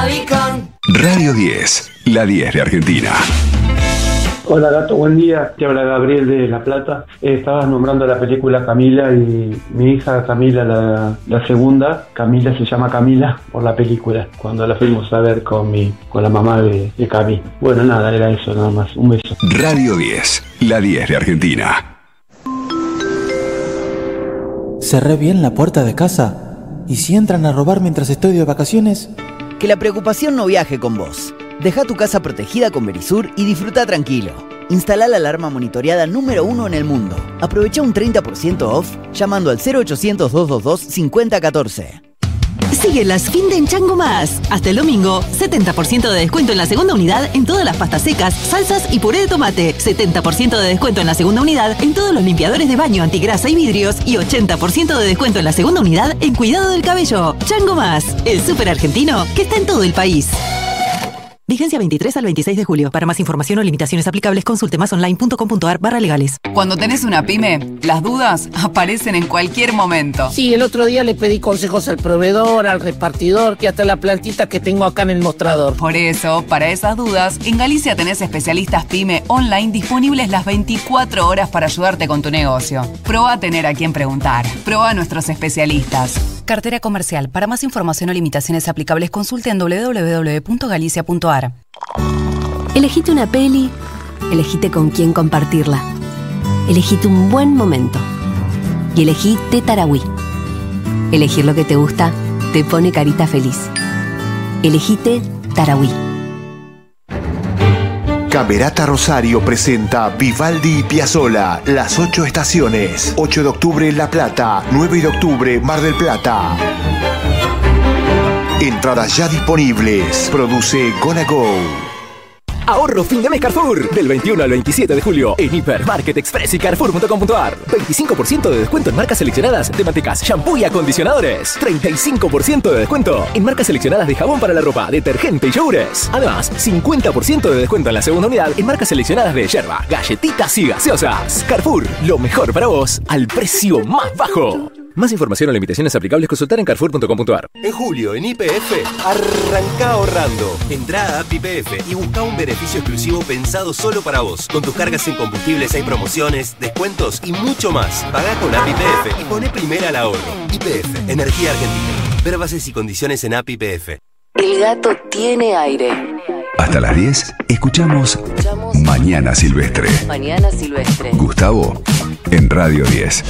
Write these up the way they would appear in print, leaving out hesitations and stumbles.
Radicón. Radio 10, la 10 de Argentina. Hola Gato, buen día. Te habla Gabriel de La Plata. Estabas nombrando la película Camila y mi hija Camila, la segunda, Camila se llama Camila por la película, cuando la fuimos a ver con la mamá de Cami. Bueno, nada, era eso nada más. Un beso. Radio 10, la 10 de Argentina. ¿Cerré bien la puerta de casa? ¿Y si entran a robar mientras estoy de vacaciones? Que la preocupación no viaje con vos. Deja tu casa protegida con Verisur y disfruta tranquilo. Instala la alarma monitoreada número 1 en el mundo. Aprovecha un 30% off llamando al 0800-222-5014. Sigue las fin de en Chango Más. Hasta el domingo, 70% de descuento en la segunda unidad en todas las pastas secas, salsas y puré de tomate. 70% de descuento en la segunda unidad en todos los limpiadores de baño antigrasa y vidrios. Y 80% de descuento en la segunda unidad en cuidado del cabello. Chango Más, el súper argentino que está en todo el país. Vigencia 23 al 26 de julio. Para más información o limitaciones aplicables, consulte masonline.com.ar/legales. Cuando tenés una pyme, las dudas aparecen en cualquier momento. Sí, el otro día le pedí consejos al proveedor, al repartidor, que hasta la plantita que tengo acá en el mostrador. Por eso, para esas dudas, en Galicia tenés especialistas pyme online disponibles las 24 horas para ayudarte con tu negocio. Probá a tener a quien preguntar. Probá a nuestros especialistas. Cartera comercial. Para más información o limitaciones aplicables, consulte en www.galicia.ar. Elegite una peli, elegite con quién compartirla. Elegite un buen momento. Y elegí Té Tarahui. Elegir lo que te gusta te pone carita feliz. Elegite Tarahui. Camerata Rosario presenta Vivaldi y Piazzolla, Las 8 estaciones. 8 de octubre La Plata, 9 de octubre Mar del Plata. Entradas ya disponibles. Produce Gonna Go. Ahorro fin de mes Carrefour. Del 21 al 27 de julio en Hipermarket Express y Carrefour.com.ar. 25% de descuento en marcas seleccionadas de mantecas, shampoo y acondicionadores. 35% de descuento en marcas seleccionadas de jabón para la ropa, detergente y yogures. Además, 50% de descuento en la segunda unidad en marcas seleccionadas de yerba, galletitas y gaseosas. Carrefour, lo mejor para vos al precio más bajo. Más información o limitaciones aplicables, consultar en Carrefour.com.ar. En julio, en YPF, arranca ahorrando. Entrá a App YPF y busca un beneficio exclusivo pensado solo para vos. Con tus cargas en combustibles hay promociones, descuentos y mucho más. Pagá con App YPF y poné primera al ahorro. YPF, Energía Argentina. Ver bases y condiciones en App YPF. El gato tiene aire. Hasta las 10, escuchamos Mañana Silvestre. Mañana Silvestre. Gustavo, en Radio 10.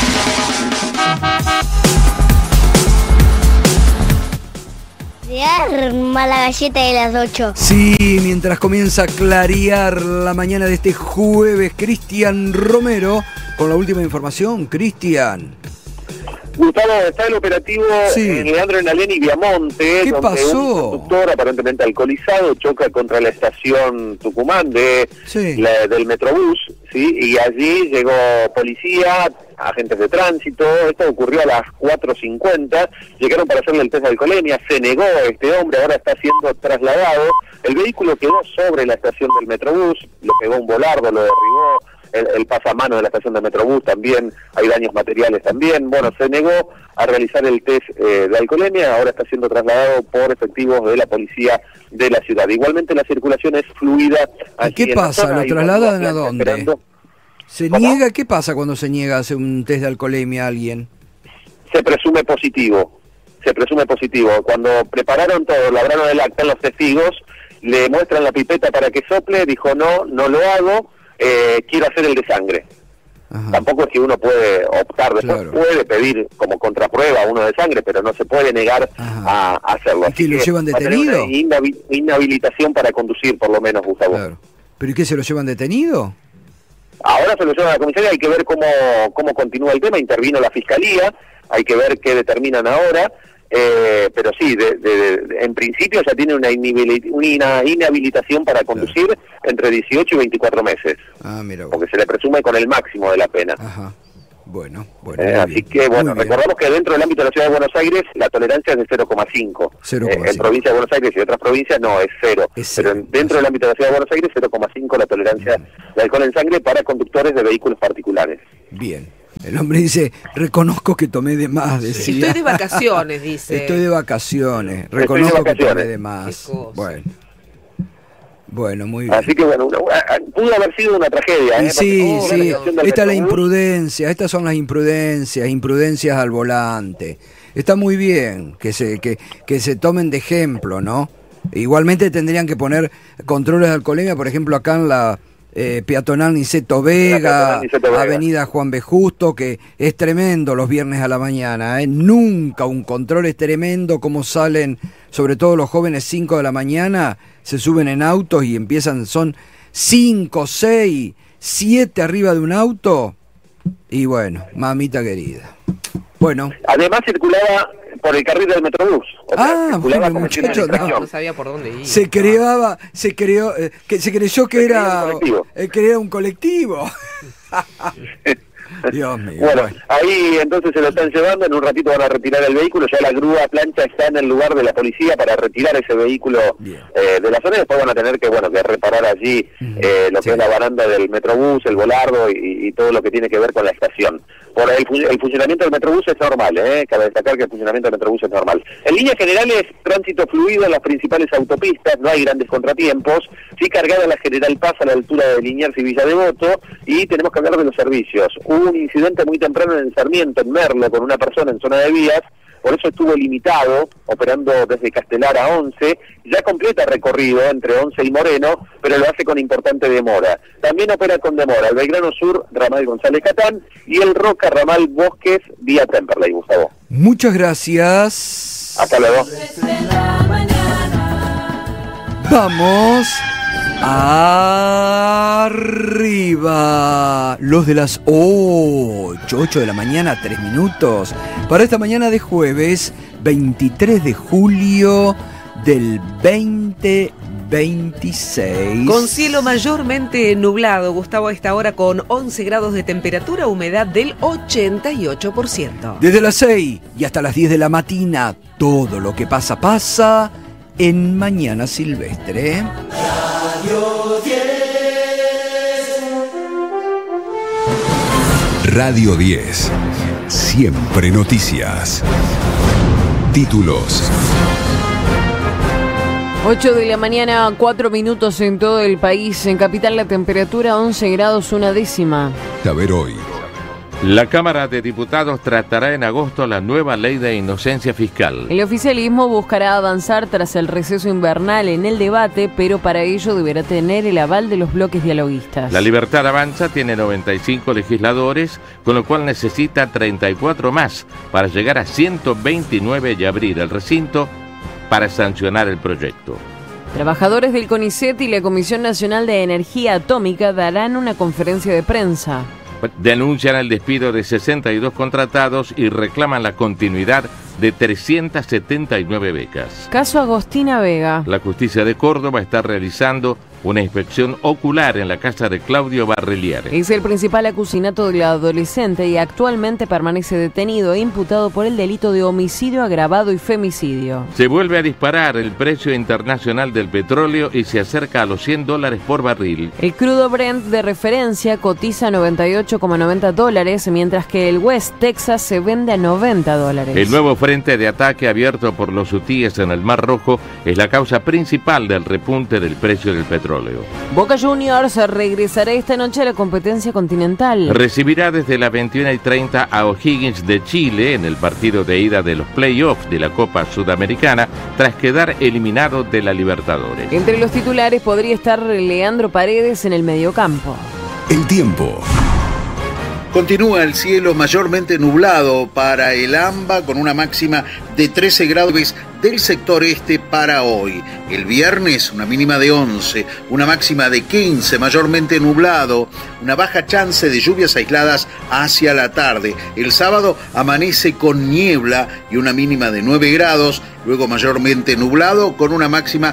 Se arma la galleta de las 8. Sí, mientras comienza a clarear la mañana de este jueves, Cristian Romero con la última información. Cristian. Gustavo, está el operativo en Leandro Enalén y Viamonte, donde pasó? un conductor aparentemente alcoholizado choca contra la estación Tucumán del Metrobús, ¿sí? Y allí llegó policía, agentes de tránsito. Esto ocurrió a las 4:50, llegaron para hacerle el test de alcoholemia, se negó este hombre, ahora está siendo trasladado. El vehículo quedó sobre la estación del Metrobús, le pegó un volardo, lo derribó. El pasamano de la estación de Metrobús también, hay daños materiales también. Bueno, se negó a realizar el test de alcoholemia, ahora está siendo trasladado por efectivos de la policía de la ciudad. Igualmente la circulación es fluida. ¿Y qué pasa? ¿Lo trasladan a dónde? ¿Se niega? ¿Qué pasa cuando se niega a hacer un test de alcoholemia a alguien? Se presume positivo. Cuando prepararon todo, labraron el acta en los testigos, le muestran la pipeta para que sople, dijo no lo hago. Quiero hacer el de sangre. Ajá. Tampoco es que uno puede optar, después puede pedir como contraprueba uno de sangre, pero no se puede negar a hacerlo. ¿Y lo llevan detenido? Inhabilitación para conducir, por lo menos, Gustavo. Claro. ¿Pero y qué, se lo llevan detenido? Ahora se lo llevan a la comisaría, hay que ver cómo continúa el tema, intervino la fiscalía, hay que ver qué determinan ahora. Pero sí, en principio ya tiene una inhabilitación para conducir entre 18 y 24 meses. Mira vos. Porque se le presume con el máximo de la pena. Ajá. Bueno. Así que, recordamos que dentro del ámbito de la Ciudad de Buenos Aires la tolerancia es de 0,5. En provincia de Buenos Aires y otras provincias no, es 0. Pero dentro del ámbito de la Ciudad de Buenos Aires, 0,5 la tolerancia de alcohol en sangre para conductores de vehículos particulares. Bien. El hombre dice, reconozco que tomé de más, decía. Estoy de vacaciones, dice. Estoy de vacaciones, reconozco que tomé de más. Bueno, muy bien. Así que bueno, pudo haber sido una tragedia. Sí. Esta es la imprudencia, estas son las imprudencias al volante. Está muy bien que se tomen de ejemplo, ¿no? Igualmente tendrían que poner controles de alcoholemia, por ejemplo, acá en la peatonal Niceto Vega, avenida Juan B. Justo, que es tremendo los viernes a la mañana, nunca un control es tremendo, como salen, sobre todo los jóvenes 5 de la mañana, se suben en autos y empiezan, son 5, 6, 7 arriba de un auto, y bueno, mamita querida. Bueno. Además circulaba por el carril del Metrobús. Bueno, muchacho, no sabía por dónde ir. Se creyó que era un colectivo. Dios mío. Bueno, ahí entonces se lo están llevando, en un ratito van a retirar el vehículo, ya la grúa plancha está en el lugar de la policía para retirar ese vehículo de la zona, y después van a tener que reparar allí lo que es la baranda del Metrobús, el volardo y todo lo que tiene que ver con la estación. Por el funcionamiento del Metrobús es normal, cabe destacar que el funcionamiento del Metrobús es normal. En líneas generales, tránsito fluido en las principales autopistas, no hay grandes contratiempos, sí cargada la General Paz a la altura de Liniers y Villa Devoto, y tenemos que hablar de los servicios. Hubo un incidente muy temprano en el Sarmiento, en Merlo, con una persona en zona de vías, por eso estuvo limitado, operando desde Castelar a 11, ya completa recorrido entre 11 y Moreno, pero lo hace con importante demora. También opera con demora el Belgrano Sur, ramal González Catán, y el Roca, ramal Bosques, vía Temperley, Gustavo. Muchas gracias. Hasta luego. Vamos arriba. Los de las 8 de la mañana, 3 minutos. Para esta mañana de jueves, 23 de julio del 2026. Con cielo mayormente nublado, Gustavo, a esta hora con 11 grados de temperatura, humedad del 88%. Desde las 6 y hasta las 10 de la mañana, todo lo que pasa en Mañana Silvestre. Radio 10. Siempre noticias. Títulos. 8 de la mañana, 4 minutos en todo el país. En Capital la temperatura 11 grados 1 décima. Saber hoy. La Cámara de Diputados tratará en agosto la nueva ley de inocencia fiscal. El oficialismo buscará avanzar tras el receso invernal en el debate, pero para ello deberá tener el aval de los bloques dialoguistas. La Libertad Avanza tiene 95 legisladores, con lo cual necesita 34 más para llegar a 129 y abrir el recinto para sancionar el proyecto. Trabajadores del CONICET y la Comisión Nacional de Energía Atómica darán una conferencia de prensa. Denuncian el despido de 62 contratados y reclaman la continuidad de 379 becas. Caso Agostina Vega. La justicia de Córdoba está realizando una inspección ocular en la casa de Claudio Barreliere. Es el principal acusinato de la adolescente y actualmente permanece detenido e imputado por el delito de homicidio agravado y femicidio. Se vuelve a disparar el precio internacional del petróleo y se acerca a los $100 por barril. El crudo Brent de referencia cotiza $98,90, mientras que el West Texas se vende a $90. El nuevo frente de ataque abierto por los hutíes en el Mar Rojo es la causa principal del repunte del precio del petróleo. Boca Juniors regresará esta noche a la competencia continental. Recibirá desde las 21:30 a O'Higgins de Chile en el partido de ida de los playoffs de la Copa Sudamericana tras quedar eliminado de la Libertadores. Entre los titulares podría estar Leandro Paredes en el mediocampo. El tiempo. Continúa el cielo mayormente nublado para el AMBA con una máxima de 13 grados del sector este para hoy. El viernes una mínima de 11, una máxima de 15, mayormente nublado, una baja chance de lluvias aisladas hacia la tarde. El sábado amanece con niebla y una mínima de 9 grados, luego mayormente nublado con una máxima